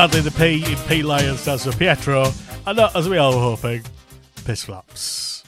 Sadly, the P in P Lion stands for Pietro, and not, as we all were hoping, Piss Flaps.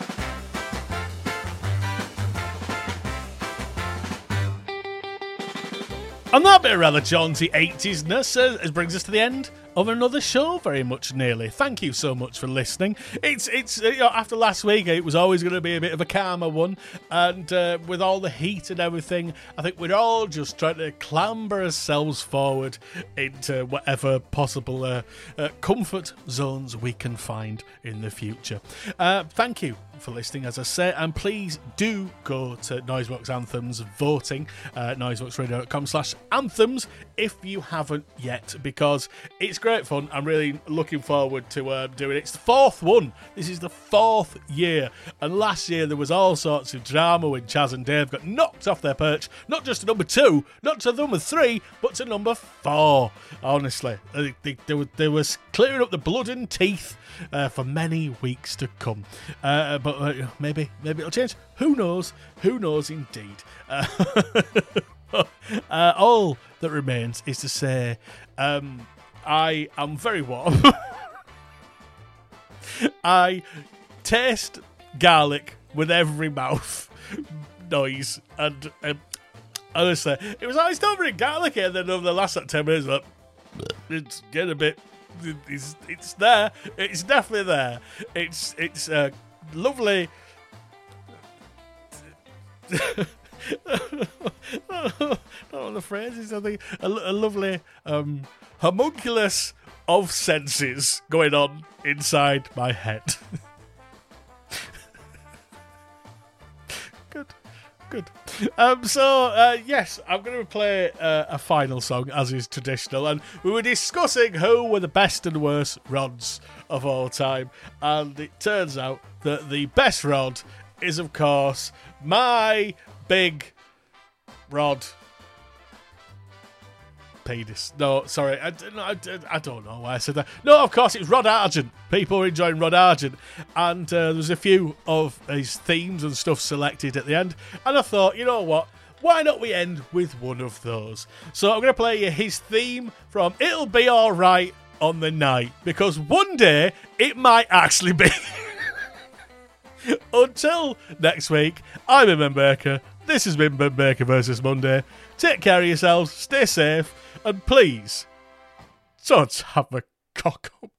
And that bit of rather jaunty 80s-ness brings us to the end of another show, very much nearly. Thank you so much for listening. It's after last week, it was always going to be a bit of a calmer one, and with all the heat and everything, I think we're all just trying to clamber ourselves forward into whatever possible comfort zones we can find in the future. Thank you for listening, as I say, and please do go to Noisebox Anthems voting, noiseboxradio.com/anthems if you haven't yet, because it's great fun. I'm really looking forward to doing it. It's the fourth one. This is the fourth year, and last year there was all sorts of drama when Chaz and Dave got knocked off their perch, not just to number 2, not to number 3, but to number 4. Honestly, they were clearing up the blood and teeth for many weeks to come, but maybe it'll change. Who knows? Who knows indeed. All that remains is to say I am very warm. I taste garlic with every mouth noise, and honestly, it's not very garlicky, and then over the last 10 minutes, like, it's getting a bit. It's there. It's definitely there. It's lovely. Not the phrases. I think a lovely homunculus of senses going on inside my head. Good. Yes, I'm going to play a final song, as is traditional, and we were discussing who were the best and worst rods of all time, and it turns out that the best rod is, of course, my big rod penis. No, sorry, I don't know why I said that. No, of course, it's Rod Argent. People are enjoying Rod Argent, and there's a few of his themes and stuff selected at the end, and I thought, you know what, why not we end with one of those? So I'm going to play you his theme from It'll Be Alright on the Night, because one day it might actually be. Until next week, I'm Ben Baker. This has been Ben Baker versus Monday. Take care of yourselves, stay safe, and please, don't have a cock up.